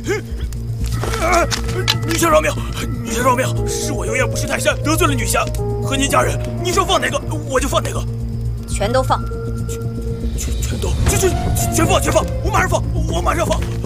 女侠饶命！女侠饶命！是我有眼不识泰山，得罪了女侠和您家人。你说放哪个，我就放哪个。 全都放。 全放！我马上放！